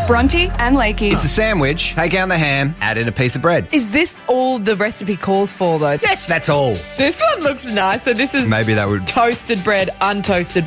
Bronte and Lakey. It's a sandwich. Take out the ham, add in a piece of bread. Is this all the recipe calls for, though? Yes, that's all. This one looks nice. So this is Maybe that would... toasted bread, untoasted